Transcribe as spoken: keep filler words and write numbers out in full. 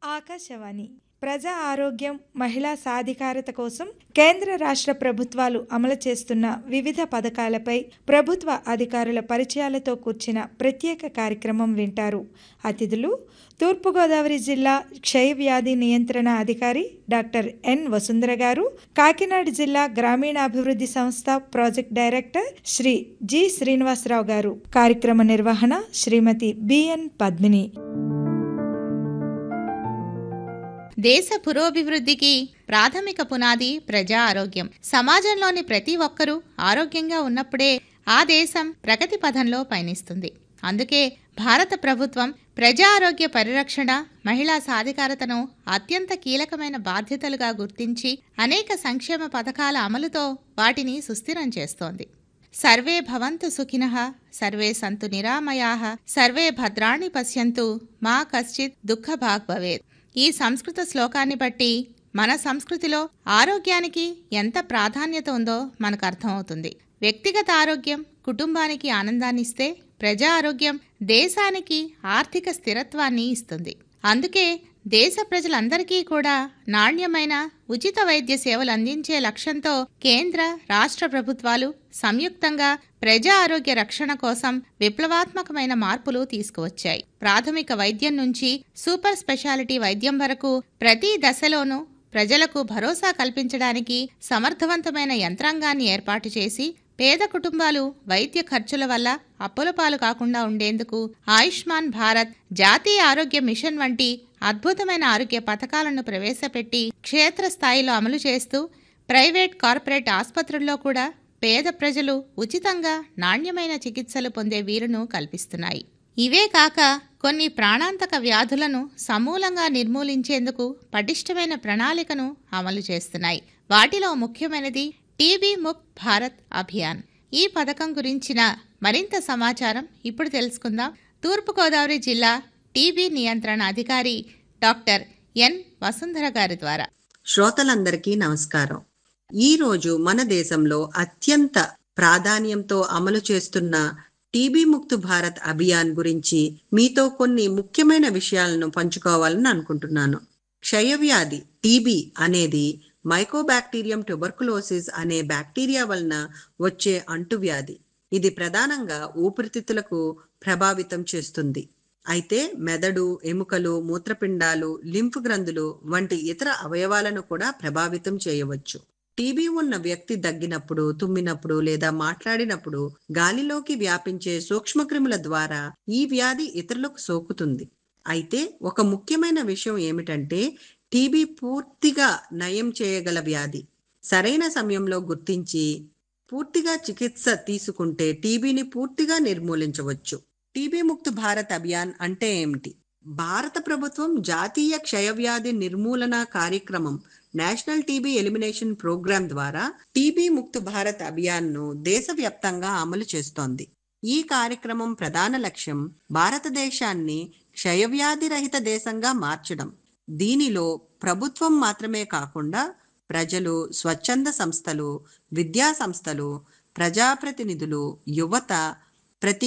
ఆకాశవాణి ప్రజా ఆరోగ్యం, మహిళా సాధికారత కోసం కేంద్ర రాష్ట్ర ప్రభుత్వాలు అమలు చేస్తున్న వివిధ పథకాలపై ప్రభుత్వ అధికారుల పరిచయాలతో కూర్చిన ప్రత్యేక కార్యక్రమం వింటారు. అతిథులు తూర్పుగోదావరి జిల్లా క్షయ వ్యాధి నియంత్రణ అధికారి డాక్టర్ ఎన్ వసుంధర గారు, కాకినాడ జిల్లా గ్రామీణాభివృద్ధి సంస్థ project director Shri G Srinivasarao గారు. కార్యక్రమ నిర్వహణ శ్రీమతి బిఎన్ పద్మిని. దేశ పురోభివృద్ధికి ప్రాథమిక పునాది ప్రజా ఆరోగ్యం. సమాజంలోని ప్రతి ఒక్కరూ ఆరోగ్యంగా ఉన్నప్పుడే ఆ దేశం ప్రగతి పథంలో పయనిస్తుంది. అందుకే భారత ప్రభుత్వం ప్రజా ఆరోగ్య పరిరక్షణ, మహిళా సాధికారతను అత్యంత కీలకమైన బాధ్యతలుగా గుర్తించి అనేక సంక్షేమ పథకాల అమలుతో వాటిని సుస్థిరం చేస్తోంది. సర్వే భవంతు సుఖినః, సర్వే సంతు నిరామయాః, సర్వే భద్రాణి పశ్యంతు, మా కశ్చిత్ దుఃఖభాగ్ భవేత్. ఈ సంస్కృత శ్లోకాన్ని బట్టి మన సంస్కృతిలో ఆరోగ్యానికి ఎంత ప్రాధాన్యత ఉందో మనకు అర్థమవుతుంది. వ్యక్తిగత ఆరోగ్యం కుటుంబానికి ఆనందాన్ని ఇస్తే, ప్రజా ఆరోగ్యం దేశానికి ఆర్థిక స్థిరత్వాన్ని ఇస్తుంది. అందుకే దేశ ప్రజలందరికీ కూడా నాణ్యమైన ఉచిత వైద్య సేవలు అందించే లక్ష్యంతో కేంద్ర రాష్ట్ర ప్రభుత్వాలు సంయుక్తంగా ప్రజా ఆరోగ్య రక్షణ కోసం విప్లవాత్మకమైన మార్పులు తీసుకువచ్చాయి. ప్రాథమిక వైద్యం నుంచి సూపర్ స్పెషాలిటీ వైద్యం వరకు ప్రతి దశలోనూ ప్రజలకు భరోసా కల్పించడానికి సమర్థవంతమైన యంత్రాంగాన్ని ఏర్పాటు చేసి పేద కుటుంబాలు వైద్య ఖర్చుల వల్ల అప్పుల పాలు కాకుండా ఉండేందుకు ఆయుష్మాన్ భారత్, జాతీయ ఆరోగ్య మిషన్ వంటి అద్భుతమైన ఆరోగ్య పథకాలను ప్రవేశపెట్టి క్షేత్రస్థాయిలో అమలు చేస్తూ ప్రైవేట్, కార్పొరేట్ ఆసుపత్రుల్లో కూడా పేద ప్రజలు ఉచితంగా నాణ్యమైన చికిత్సలు పొందే వీలును కల్పిస్తున్నాయి. ఇవే కాక కొన్ని ప్రాణాంతక వ్యాధులను సమూలంగా నిర్మూలించేందుకు పటిష్టమైన ప్రణాళికను అమలు చేస్తున్నాయి. వాటిలో ముఖ్యమైనది టీబీ ముక్త్ భారత్ అభియాన్. ఈ పథకం గురించిన మరింత సమాచారం ఇప్పుడు తెలుసుకుందాం. తూర్పుగోదావరి జిల్లా టీబీ నియంత్రణ అధికారి డాక్టర్ ఎన్ వసుంధర గారి ద్వారా. శ్రోతలందరికీ నమస్కారం. ఈ రోజు మన దేశంలో అత్యంత ప్రాధాన్యంతో అమలు చేస్తున్న టీబీ ముక్త్ భారత్ అభియాన్ గురించి మీతో కొన్ని ముఖ్యమైన విషయాలను పంచుకోవాలని అనుకుంటున్నాను. క్షయవ్యాధి టీబీ అనేది మైకోబాక్టీరియం ట్యూబర్కులోసిస్ అనే బ్యాక్టీరియా వలన వచ్చే అంటువ్యాధి. ఇది ప్రధానంగా ఊపిరితిత్తులకు ప్రభావితం చేస్తుంది. అయితే మెదడు, ఎముకలు, మూత్రపిండాలు, లింఫ్ గ్రంథులు వంటి ఇతర అవయవాలను కూడా ప్రభావితం చేయవచ్చు. టీబీ ఉన్న వ్యక్తి దగ్గినప్పుడు, తుమ్మినప్పుడు లేదా మాట్లాడినప్పుడు గాలిలోకి వ్యాపించే సూక్ష్మక్రిముల ద్వారా ఈ వ్యాధి ఇతరులకు సోకుతుంది. అయితే ఒక ముఖ్యమైన విషయం ఏమిటంటే, టీబీ పూర్తిగా నయం చేయగల వ్యాధి. సరైన సమయంలో గుర్తించి పూర్తిగా చికిత్స తీసుకుంటే టీబీని పూర్తిగా నిర్మూలించవచ్చు. టీబీ ముక్త్ భారత్ అభియాన్ అంటే ఏమిటి? భారత ప్రభుత్వం జాతీయ క్షయవ్యాధి నిర్మూలన కార్యక్రమం నేషనల్ టీబీ ఎలిమినేషన్ ప్రోగ్రాం ద్వారా టీబీ ముక్త్ భారత్ అభియాన్ ను దేశవ్యాప్తంగా అమలు చేస్తోంది. ఈ కార్యక్రమం ప్రధాన లక్ష్యం భారతదేశాన్ని క్షయవ్యాధి రహిత దేశంగా మార్చడం. దీనిలో ప్రభుత్వం మాత్రమే కాకుండా ప్రజలు, స్వచ్ఛంద సంస్థలు, విద్యా సంస్థలు, ప్రజాప్రతినిధులు, యువత,